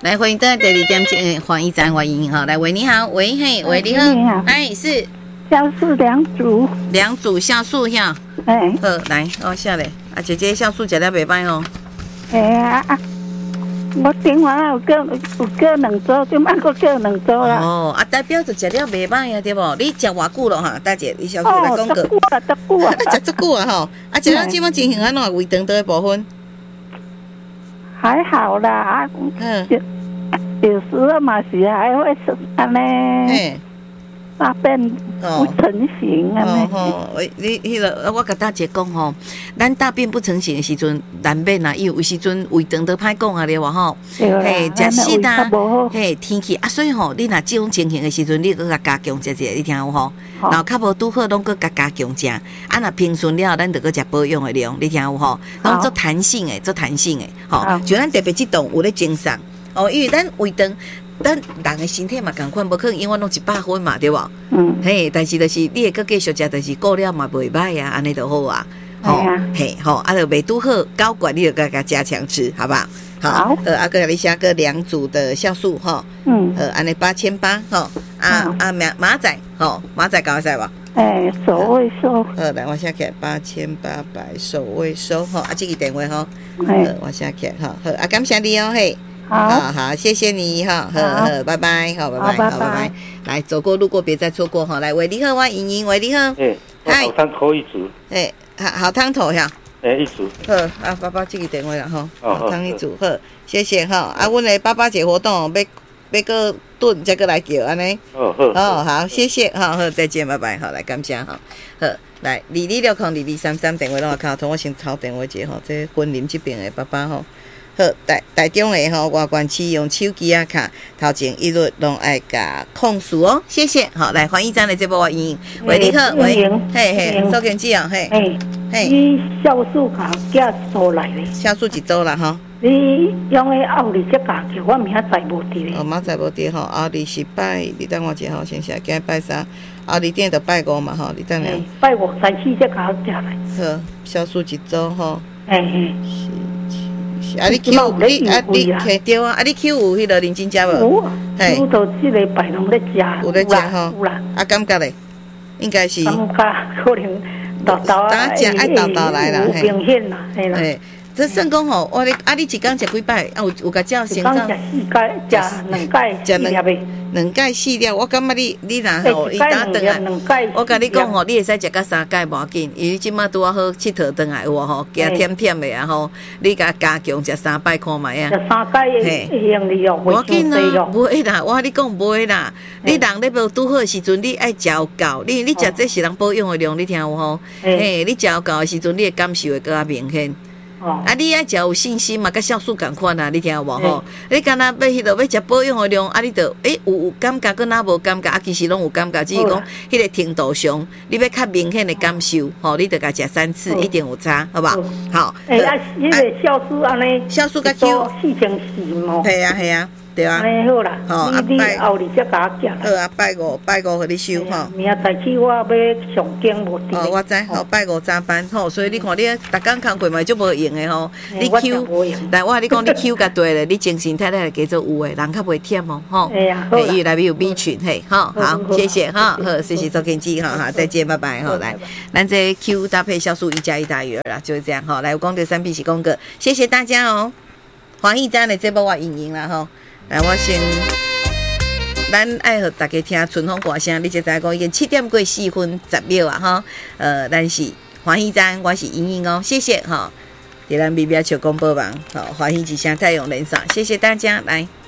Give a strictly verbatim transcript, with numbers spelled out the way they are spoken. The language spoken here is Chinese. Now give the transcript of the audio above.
来欢迎在第二点钟黄一展欢迎哈，来喂你好，喂嘿喂你好，哎是酵素两组， 两组酵素呀， 哎， 好来哦下来啊姐姐酵素食了袂歹哦， 哎啊啊，我顶完有叫有叫两组，就慢个叫两组啦。 哦啊代表就食了袂歹啊对无？你食偌久了哈？大姐你酵素来讲个， 哦，十久啊， 食足久啊吼，啊食了即马情形安怎胃肠道的部分？ 还好啦，啊， 嗯， 有时候嘛是还会是安尼。 嘿。 大便不成形啊！ 哦吼，你迄个我甲大姐讲吼，咱大便不成形的时阵，难免啊，伊有时阵胃肠都歹讲啊，对无吼？嘿，食适当，嘿，天气啊，所以吼，你若这种情形的时阵，你搁甲加强食食，你听有吼？然后较无拄好，拢搁甲加强食。啊，若平顺了，咱就搁食保养的量，你听有吼？拢做弹性的，做弹性的，吼，就咱特别这动有咧精神哦，因为咱胃肠。咱人的身体嘛，共款，无可能永远拢一百分嘛，对无？嗯。嘿，但是就是你会搁继续食，但是顾了嘛袂歹啊，安尼就好啊。吼，嘿，吼，啊，就未拄好，高管你就甲甲加强吃，好不好？好。呃，啊，个你写个两组的酵素，吼。嗯。呃，安尼八千八，吼。啊啊，马马仔，吼，马仔搞会使无？ 哎，首位收。 好，来我写起来八千八百首位收，吼，啊，这个电话吼。哎。我写起来，吼，好，啊，感谢你哦，嘿。好好，谢谢你哈，呵呵，拜拜，好，拜拜，好，拜拜。来，走过路过别再错过哈。来，喂，你好，我莹莹，喂，你好。 哎，好汤头一组。 哎，好好汤头呀。 哎，一组。 好，啊，爸爸这个电话了哈。好汤一组，好，谢谢哈。啊，阮的爸爸节活动要要个炖，再个来叫安尼。哦好。哦好，谢谢，好好，再见，拜拜，好，来感谢哈。好，来，二二六空二二三三电话拢卡通，我先抄电话一吼，这婚林这边的爸爸吼。好，台台中的吼外观市用手机啊卡，头前一律拢爱甲控诉哦，谢谢。好，来黄一章的这波我应喂你好，喂，嘿嘿，收电机啊，嘿，嘿， 嘿，你酵素卡寄收来咧？ 酵素一周啦哈。 你用的后日才加叫，我明仔载无伫咧。 哦，明仔载无伫吼，后日是拜，你等我一下吼，先写，今日拜三，后日顶就拜五嘛吼，你等下。 拜五三四才加寄来。 好，酵素一周吼。 嘿嘿。 啊！你 Q 你啊你嘿对啊！啊你 Q 有迄个认真食无？ 有，有到即个拜拢咧食， 有咧食吼。有啦。啊，感觉咧，应该是。 感觉可能豆豆啊， 当食爱豆豆来啦， 有明显啦，嘿啦。 这算讲吼，我咧啊！你一工食几摆？啊有有甲照先生。 一工食四摆，食两摆，食两粒。 两盖四粒，我感觉你你若吼，伊打顿来，我甲你讲吼，你会使食到三盖无要紧，因为即马拄啊好佚佗顿来有无吼，加甜甜的啊吼，你甲加强食三摆看卖啊。 食三盖会用哩哦， 无要紧啦，无会啦，我甲你讲无会啦。你人咧无拄好的时阵，你爱食有够，你你食这是人保养的量，你听有吼？嘿，你食有够的时阵，你的感受会更加明显。啊，你爱食有信心嘛，甲酵素共款啊，你听有无吼？你敢若要迄落要食保养的量，啊，你着诶有有感觉，搁若无感觉，啊，其实拢有感觉，只是讲迄个程度上，你要较明显的感受，吼，你着甲食三次，一定有差，好不好？好。 诶，啊，迄个酵素安尼， 酵素甲 Q 四乘四毛。 系啊，系啊。对啊， 安尼好啦， 吼啊拜后日才加寄啦。 好啊，拜五拜五互你收吼。 明仔载起我要上京无伫。 哦，我知，吼拜五早班吼，所以你看你逐工工课嘛就无用的吼。你 Q， 来我你讲你 Q 甲对咧，你精神太太加做有诶，人较袂忝哦，吼。 哎呀， 好。伊内面有 B 群嘿，好好，谢谢哈，好，谢谢收听机哈，好，再见，拜拜，好来，咱这 Q 搭配酵素一加一大于二啦，就是这样哈。来，我讲的三 P 是公个，谢谢大家哦。黄奕章的这波我赢赢啦吼。来，我先，咱爱互大家听春风歌声，你就知讲已经七点过四分十秒啊哈。呃，咱是欢喜站，我是莹莹哦，谢谢哈。伫咱 B B 笑广播网，好，欢喜之声太阳连上，谢谢大家来。